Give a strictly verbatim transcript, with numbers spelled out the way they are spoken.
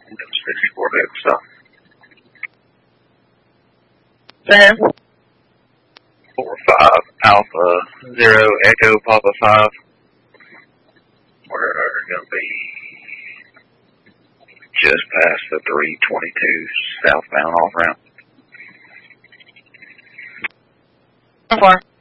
Windows sixty-four vehicle stop. Sam? four five Alpha zero Echo Papa five. We're going to be just past the three twenty-two southbound off ramp. How far?